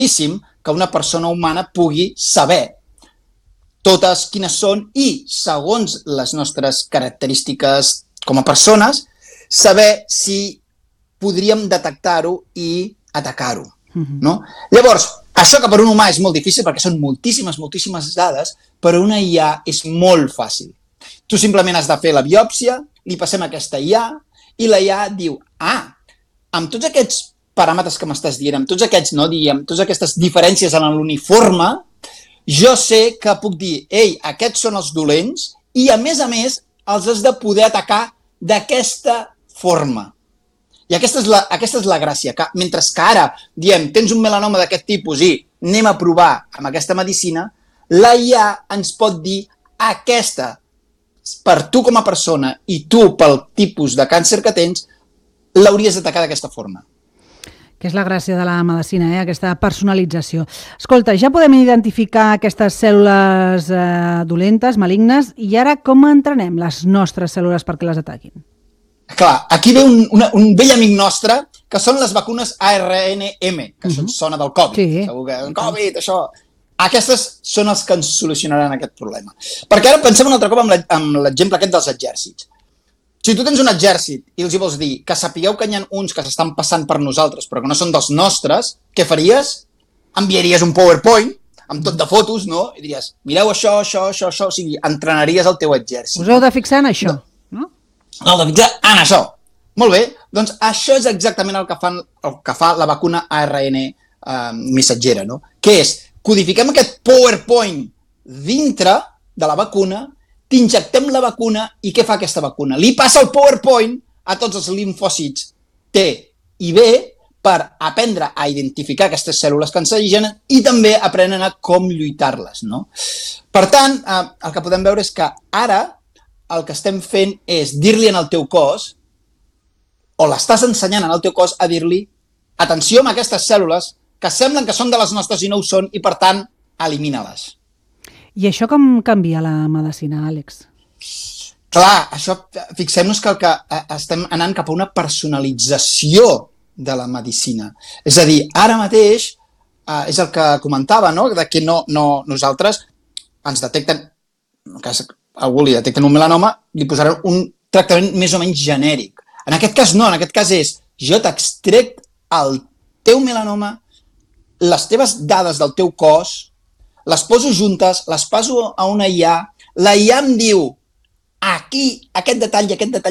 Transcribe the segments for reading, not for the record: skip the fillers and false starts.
que una persona humana pugui saber totes quines són i, segons les nostres característiques com a persones, saber si podríem detectar-ho i atacar-ho. No? Llavors, això que per un humà és molt difícil perquè són moltíssimes dades, per una IA és molt fàcil. Tu simplement has de fer la biòpsia, li passem aquesta IA i la IA diu, amb tots aquests paràmetres que m'estàs dient, amb tots aquests, no, diguem, totes aquestes diferències en l'uniforme, jo sé que puc dir, ei, aquests són els dolents i, a més, els has de poder atacar d'aquesta forma. I aquesta és la gràcia, que mentre que ara diem, tens un melanoma d'aquest tipus i anem a provar amb aquesta medicina, la IA ens pot dir aquesta, per tu com a persona i tu pel tipus de càncer que tens, l'hauries d'atacar d'aquesta forma. Que és la gràcia de la medicina, aquesta personalització. Escolta, ja podem identificar aquestes cèl·lules dolentes, malignes, i ara com entrenem les nostres cèl·lules perquè les ataquin? Clar, aquí ve un vell amic nostre, que són les vacunes ARNM, que això sona del Covid. Sí. Segur que el Covid, això... Aquestes són els que ens solucionaran aquest problema. Perquè ara pensem un altre cop amb l'exemple aquest dels exèrcits. Si tu tens un exèrcit i els hi vols dir que sapigueu que hi ha uns que s'estan passant per nosaltres però que no són dels nostres, què faries? Enviaries un PowerPoint amb tot de fotos, no? I diries, mireu això, o sigui, entrenaries el teu exèrcit. Us heu de fixar en això, no? Heu de fixar en això. Molt bé, doncs això és exactament el que fa la vacuna ARN missatgera, no? Que és, codifiquem aquest PowerPoint dintre de la vacuna, t'injectem la vacuna i què fa aquesta vacuna? Li passa el PowerPoint a tots els limfòcits T i B per aprendre a identificar aquestes cèl·lules cancerígenes i també aprenen a com lluitar-les, no? Per tant, el que podem veure és que ara el que estem fent és dir-li en el teu cos, o l'estàs ensenyant en el teu cos a dir-li atenció amb aquestes cèl·lules que semblen que són de les nostres i no ho són i, per tant, elimina-les. I això com canvia la medicina, Àlex? Clar, això, fixem-nos que estem anant cap a una personalització de la medicina. És a dir, ara mateix, és el que comentava, no? De que nosaltres ens detecten, que algú li detecten un melanoma, li posaran un tractament més o menys genèric. En aquest cas no, en aquest cas és, jo t'extrec el teu melanoma, les teves dades del teu cos, les poso juntes, les passo a una IA, la IA em diu aquí, aquest detall,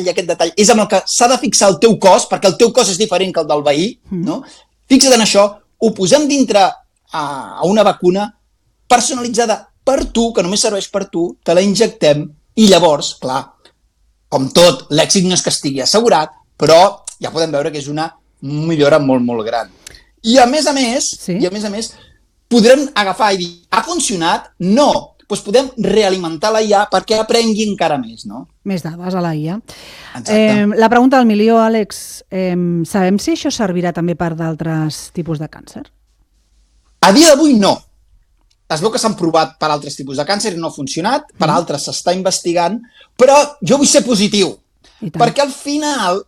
és amb el que s'ha de fixar el teu cos, perquè el teu cos és diferent que el del veí, no? Fixa't en això, ho posem dintre a una vacuna personalitzada per tu, que només serveix per tu, te la injectem i llavors, clar, com tot, l'èxit no és que estigui assegurat, però ja podem veure que és una millora molt, molt gran. I a més a més, podrem agafar i dir, ha funcionat? No. Doncs podem realimentar la IA perquè aprengui encara més, no? Més dades a la IA. Exacte. La pregunta del milió, Àlex, sabem si això servirà també per d'altres tipus de càncer? A dia d'avui no. Es veu que s'han provat per altres tipus de càncer i no ha funcionat, per altres s'està investigant, però jo vull ser positiu, perquè al final,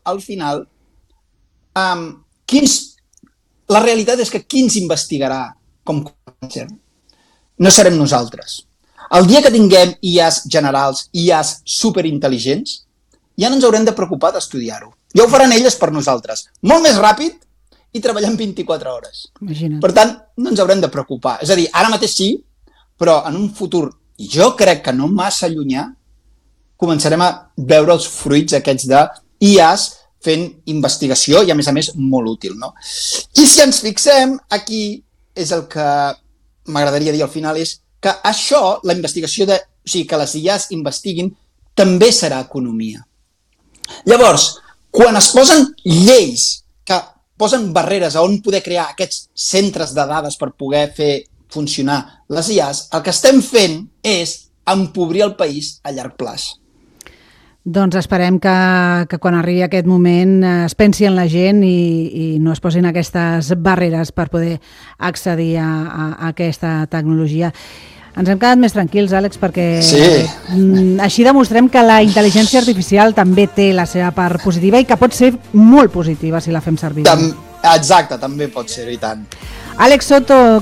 la realitat és que qui ens investigarà com càncer? No serem nosaltres. El dia que tinguem IAs generals, IAs superintel·ligents, ja no ens haurem de preocupar d'estudiar-ho. Ja ho faran elles per nosaltres. Molt més ràpid i treballant 24 hores. Imagina't. Per tant, no ens haurem de preocupar. És a dir, ara mateix sí, però en un futur, jo crec que no massa llunyà, començarem a veure els fruits aquests de IAs fent investigació i, a més, molt útil, no? I si ens fixem, aquí és el que m'agradaria dir al final, és que això, la investigació, o sigui, que les IAs investiguin, també serà economia. Llavors, quan es posen lleis que posen barreres a on poder crear aquests centres de dades per poder fer funcionar les IAs, el que estem fent és empobrir el país a llarg plaç. Doncs esperem que quan arribi aquest moment es pensi en la gent i no es posin aquestes barreres per poder accedir a aquesta tecnologia. Ens hem quedat més tranquils, Àlex, perquè així demostrem que la intel·ligència artificial també té la seva part positiva i que pot ser molt positiva si la fem servir. Exacte, també pot ser, i tant. Àlex Soto,